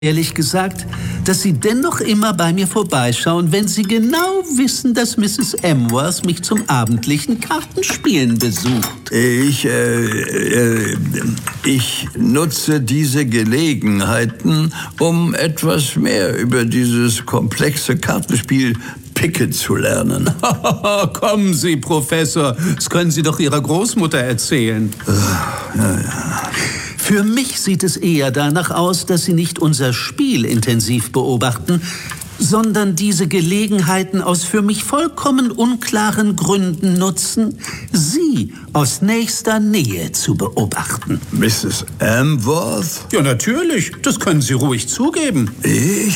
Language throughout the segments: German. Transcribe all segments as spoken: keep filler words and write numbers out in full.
Ehrlich gesagt, dass Sie dennoch immer bei mir vorbeischauen, wenn Sie genau wissen, dass Misses Emworth mich zum abendlichen Kartenspielen besucht. Ich, äh, äh, ich nutze diese Gelegenheiten, um etwas mehr über dieses komplexe Kartenspiel Picket zu lernen. Kommen Sie, Professor, das können Sie doch Ihrer Großmutter erzählen. Ach, ja, ja. Für mich sieht es eher danach aus, dass Sie nicht unser Spiel intensiv beobachten, sondern diese Gelegenheiten aus für mich vollkommen unklaren Gründen nutzen, Sie aus nächster Nähe zu beobachten. Misses Emworth? Ja, natürlich. Das können Sie ruhig zugeben. Ich?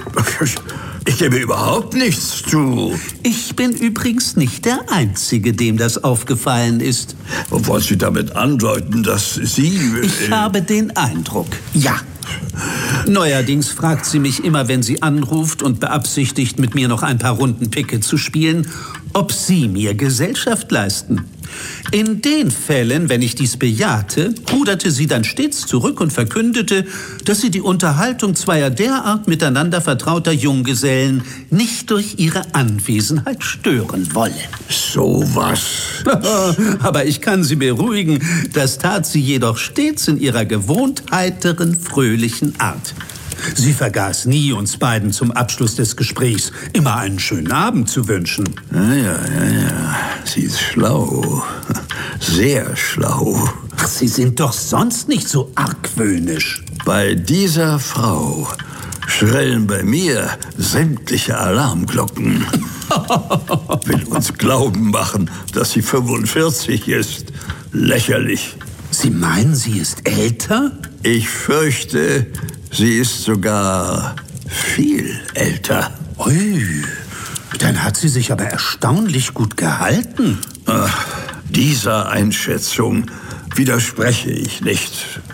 Ich gebe überhaupt nichts zu. Ich bin übrigens nicht der Einzige, dem das aufgefallen ist. Wollen Sie damit andeuten, dass Sie... Ich habe den Eindruck, ja. Neuerdings fragt sie mich immer, wenn sie anruft und beabsichtigt, mit mir noch ein paar Runden Picket zu spielen, ob Sie mir Gesellschaft leisten. In den Fällen, wenn ich dies bejahte, ruderte sie dann stets zurück und verkündete, dass sie die Unterhaltung zweier derart miteinander vertrauter Junggesellen nicht durch ihre Anwesenheit stören wolle. So was. Aber ich kann Sie beruhigen, das tat sie jedoch stets in ihrer gewohnt heiteren, fröhlichen Art. Sie vergaß nie, uns beiden zum Abschluss des Gesprächs immer einen schönen Abend zu wünschen. Ja, ja, ja, ja. Sie ist schlau. Sehr schlau. Ach, Sie sind doch sonst nicht so argwöhnisch. Bei dieser Frau schrillen bei mir sämtliche Alarmglocken. Will uns glauben machen, dass sie fünfundvierzig ist. Lächerlich. Sie meinen, sie ist älter? Ich fürchte, sie ist sogar viel älter. Ui, dann hat sie sich aber erstaunlich gut gehalten. Ach, dieser Einschätzung widerspreche ich nicht.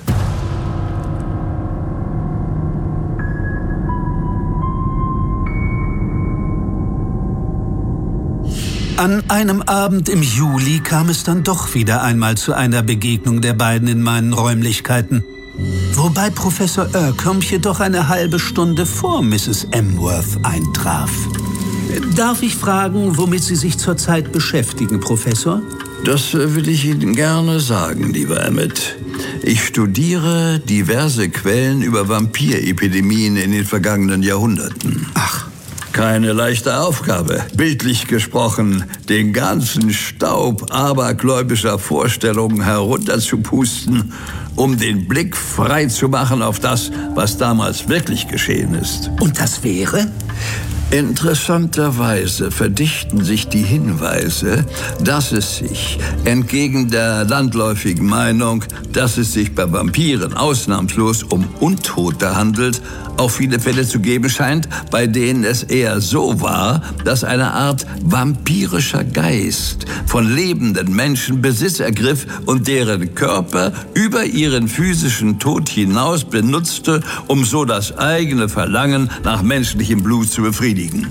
An einem Abend im Juli kam es dann doch wieder einmal zu einer Begegnung der beiden in meinen Räumlichkeiten. Wobei Professor Ercombe jedoch eine halbe Stunde vor Misses Emworth eintraf. Darf ich fragen, womit Sie sich zurzeit beschäftigen, Professor? Das will ich Ihnen gerne sagen, lieber Emmett. Ich studiere diverse Quellen über Vampirepidemien in den vergangenen Jahrhunderten. Ach. Keine leichte Aufgabe, bildlich gesprochen, den ganzen Staub abergläubischer Vorstellungen herunterzupusten, um den Blick frei zu machen auf das, was damals wirklich geschehen ist. Und das wäre? Interessanterweise verdichten sich die Hinweise, dass es sich, entgegen der landläufigen Meinung, dass es sich bei Vampiren ausnahmslos um Untote handelt, auch viele Fälle zu geben scheint, bei denen es eher so war, dass eine Art vampirischer Geist von lebenden Menschen Besitz ergriff und deren Körper über ihren physischen Tod hinaus benutzte, um so das eigene Verlangen nach menschlichem Blut zu befriedigen.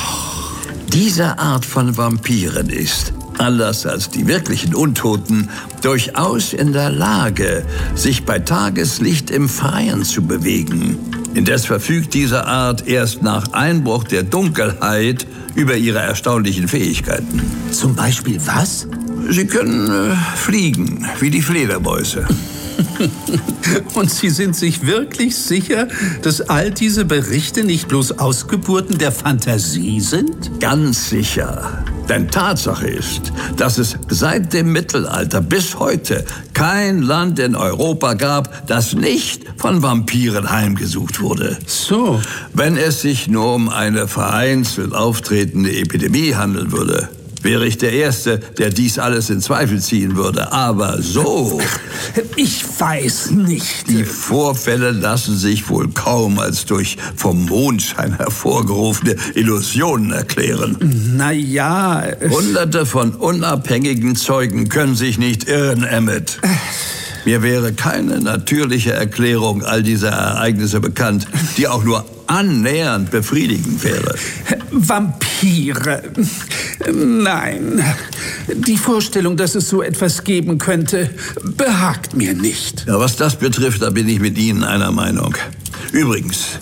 Diese Art von Vampiren ist, anders als die wirklichen Untoten, durchaus in der Lage, sich bei Tageslicht im Freien zu bewegen. Indes verfügt diese Art erst nach Einbruch der Dunkelheit über ihre erstaunlichen Fähigkeiten. Zum Beispiel was? Sie können äh, fliegen, wie die Fledermäuse. Und Sie sind sich wirklich sicher, dass all diese Berichte nicht bloß Ausgeburten der Fantasie sind? Ganz sicher. Denn Tatsache ist, dass es seit dem Mittelalter bis heute kein Land in Europa gab, das nicht von Vampiren heimgesucht wurde. So. Wenn es sich nur um eine vereinzelt auftretende Epidemie handeln würde, wäre ich der Erste, der dies alles in Zweifel ziehen würde. Aber so... Ich weiß nicht. Die Vorfälle lassen sich wohl kaum als durch vom Mondschein hervorgerufene Illusionen erklären. Na ja... Hunderte von unabhängigen Zeugen können sich nicht irren, Emmett. Mir wäre keine natürliche Erklärung all dieser Ereignisse bekannt, die auch nur annähernd befriedigend wäre. Vampire. Nein. Die Vorstellung, dass es so etwas geben könnte, behagt mir nicht. Ja, was das betrifft, da bin ich mit Ihnen einer Meinung. Übrigens,